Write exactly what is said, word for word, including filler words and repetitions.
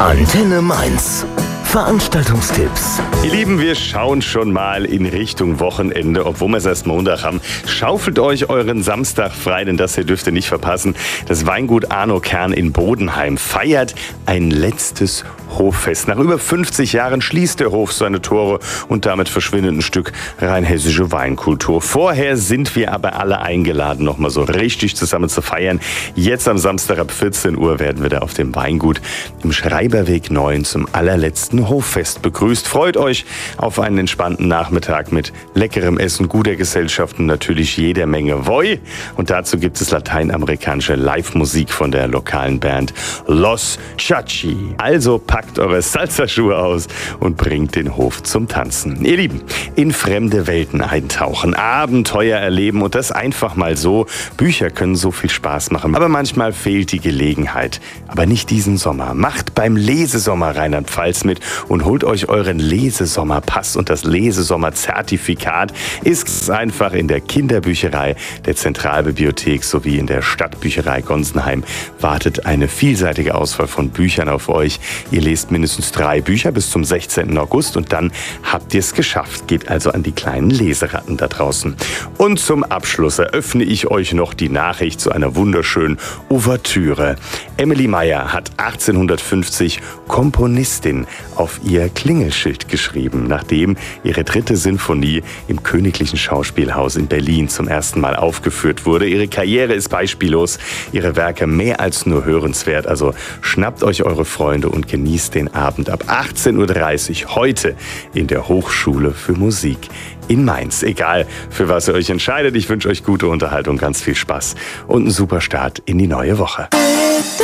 Antenne Mainz. Veranstaltungstipps. Ihr Lieben, wir schauen schon mal in Richtung Wochenende, obwohl wir es erst Montag haben. Schaufelt euch euren Samstag frei, denn das hier dürft ihr nicht verpassen. Das Weingut Arno Kern in Bodenheim feiert ein letztes Hoffest. Nach über fünfzig Jahren schließt der Hof seine Tore und damit verschwindet ein Stück rheinhessische Weinkultur. Vorher sind wir aber alle eingeladen, noch mal so richtig zusammen zu feiern. Jetzt am Samstag ab vierzehn Uhr werden wir da auf dem Weingut im Schreiberweg neun zum allerletzten Hoffest begrüßt. Freut euch auf einen entspannten Nachmittag mit leckerem Essen, guter Gesellschaft und natürlich jeder Menge Voi. Und dazu gibt es lateinamerikanische Live-Musik von der lokalen Band Los Chachi. Also packt eure Salsa-Schuhe aus und bringt den Hof zum Tanzen. Ihr Lieben, in fremde Welten eintauchen, Abenteuer erleben und das einfach mal so. Bücher können so viel Spaß machen, aber manchmal fehlt die Gelegenheit. Aber nicht diesen Sommer. Macht beim Lesesommer Rheinland-Pfalz mit und holt euch euren Lesesommerpass und das Lesesommerzertifikat. Ist einfach in der Kinderbücherei der Zentralbibliothek sowie in der Stadtbücherei Gonsenheim wartet eine vielseitige Auswahl von Büchern auf euch. Ihr lest mindestens drei Bücher bis zum sechzehnten August und dann habt ihr es geschafft. Geht also an die kleinen Leseratten da draußen. Und zum Abschluss eröffne ich euch noch die Nachricht zu einer wunderschönen Ouvertüre. Emily Meyer hat achtzehnhundertfünfzig Komponistin auf ihr Klingelschild geschrieben, nachdem ihre dritte Sinfonie im Königlichen Schauspielhaus in Berlin zum ersten Mal aufgeführt wurde. Ihre Karriere ist beispiellos, ihre Werke mehr als nur hörenswert. Also schnappt euch eure Freunde und genießt den Abend ab achtzehn Uhr dreißig heute in der Hochschule für Musik in Mainz. Egal, für was ihr euch entscheidet, ich wünsche euch gute Unterhaltung, ganz viel Spaß und einen super Start in die neue Woche.